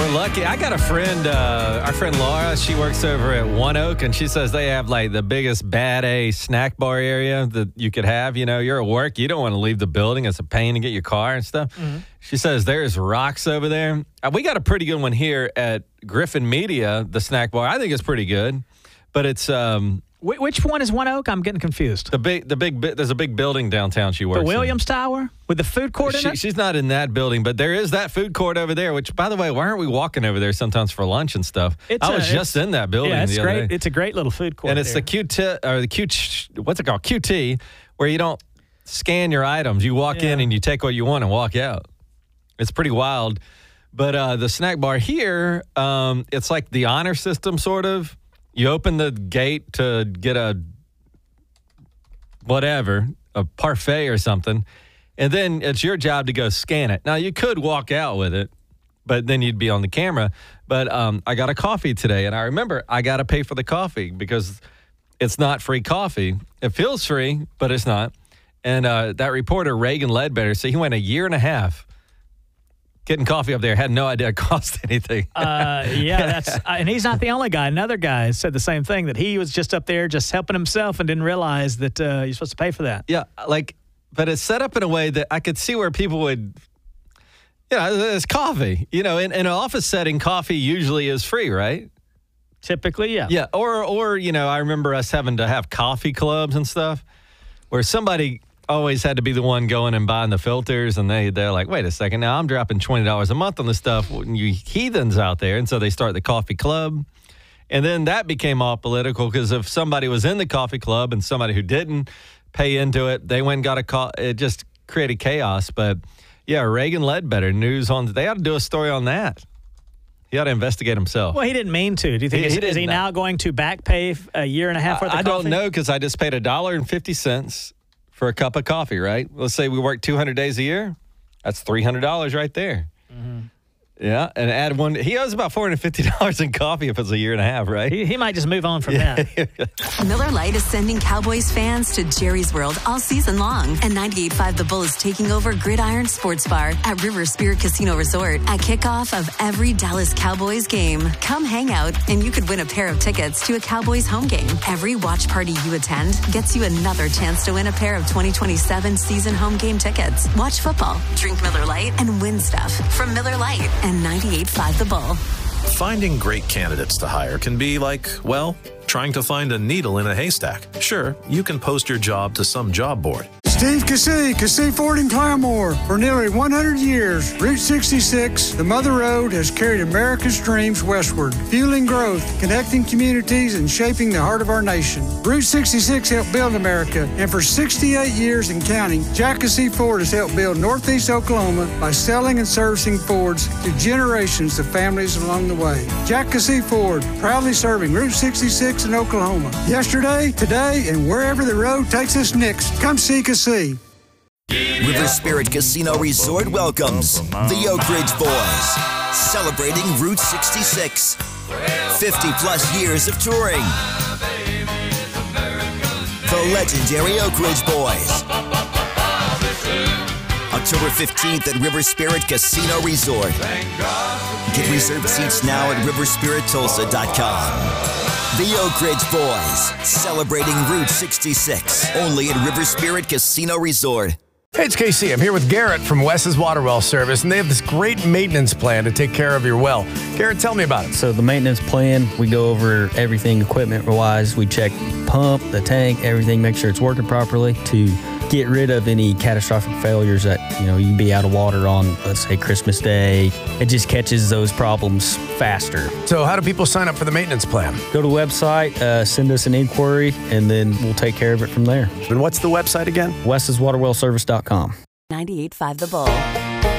lucky. I got a friend, our friend Laura, she works over at One Oak, and she says they have like the biggest bad A snack bar area that you could have. You know, you're at work, you don't want to leave the building. It's a pain to get your car and stuff. Mm-hmm. She says there's rocks over there. We got a pretty good one here at Griffin Media, the snack bar. I think it's pretty good, but it's... Which one is One Oak? I'm getting confused. There's a big building downtown she works in. The Williams Tower with the food court in it? She's not in that building, but there is that food court over there, which, by the way, why aren't we walking over there sometimes for lunch and stuff? I was just in that building the other great. day. It's a great little food court. And it's the what's it called? QT, where you don't scan your items. You walk in and you take what you want and walk out. It's pretty wild. But the snack bar here, it's like the honor system, sort of. You open the gate to get a parfait or something, and then it's your job to go scan it. Now, you could walk out with it, but then you'd be on the camera. But I got a coffee today, and I remember I got to pay for the coffee because it's not free coffee. It feels free, but it's not. And that reporter, Reagan Ledbetter, said he went 1.5 years getting coffee up there, had no idea it cost anything. And he's not the only guy. Another guy said the same thing, that he was just up there just helping himself and didn't realize that you're supposed to pay for that. Yeah, but it's set up in a way that I could see where people would, it's coffee. In an office setting, coffee usually is free, right? Typically, yeah. Yeah, or I remember us having to have coffee clubs and stuff where somebody always had to be the one going and buying the filters, and they're like, wait a second, now I'm dropping $20 a month on this stuff, you heathens out there. And so they start the coffee club, and then that became all political because if somebody was in the coffee club and somebody who didn't pay into it, they went and got a call. It just created chaos. But yeah, Reagan Ledbetter, they ought to do a story on that. He ought to investigate himself. Well, he didn't mean to. Do you think is he now going to back pay 1.5 years worth of coffee? I don't know, because I just paid $1.50 for a cup of coffee, right? Let's say we work 200 days a year. That's $300 right there. Mm-hmm. Yeah, and add one. He owes about $450 in coffee if it's 1.5 years, right? He might just move on from that. Miller Lite is sending Cowboys fans to Jerry's World all season long. And 98.5 The Bull is taking over Gridiron Sports Bar at River Spirit Casino Resort at kickoff of every Dallas Cowboys game. Come hang out, and you could win a pair of tickets to a Cowboys home game. Every watch party you attend gets you another chance to win a pair of 2027 season home game tickets. Watch football, drink Miller Lite, and win stuff from Miller Lite and 98.5 The Bull. Finding great candidates to hire can be like, trying to find a needle in a haystack. Sure, you can post your job to some job board. Steve Cassie Ford in Claremore. For nearly 100 years, Route 66, the Mother Road, has carried America's dreams westward, fueling growth, connecting communities, and shaping the heart of our nation. Route 66 helped build America, and for 68 years and counting, Jack Cassie Ford has helped build Northeast Oklahoma by selling and servicing Fords to generations of families along the way. Jack Cassie Ford, proudly serving Route 66 in Oklahoma. Yesterday, today, and wherever the road takes us next, come see Cassie. River Spirit Casino Resort welcomes the Oak Ridge Boys, celebrating Route 66. 50-plus years of touring. The legendary Oak Ridge Boys. October 15th at River Spirit Casino Resort. Get reserved seats now at riverspirittulsa.com. The Oak Ridge Boys, celebrating Route 66, only at River Spirit Casino Resort. Hey, it's KC. I'm here with Garrett from Wes's Water Well Service, and they have this great maintenance plan to take care of your well. Garrett, tell me about it. So the maintenance plan, we go over everything equipment-wise. We check pump, the tank, everything, make sure it's working properly to get rid of any catastrophic failures that, you can be out of water on, let's say, Christmas Day. It just catches those problems faster. So how do people sign up for the maintenance plan? Go to the website, send us an inquiry, and then we'll take care of it from there. And what's the website again? Wes'sWaterWellService.com. 98.5 The Bull.